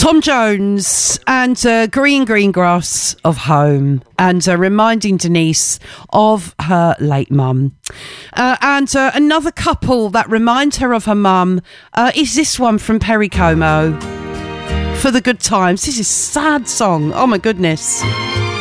Tom Jones and Green Grass of Home, and reminding Denise of her late mum. And another couple that reminds her of her mum is this one from Perry Como, For the Good Times. This is a sad song. Oh my goodness.